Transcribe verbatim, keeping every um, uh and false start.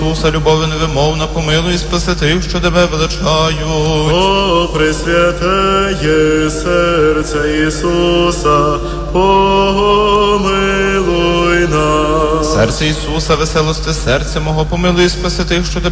Ісуса, любов'ю невимовна, помилуй і спаси тих, що тебе величають. О, пресвятеє серця Ісуса, помилуй нас. Серце Ісуса, веселости серця мого, помилуй і спаси тих, що тебе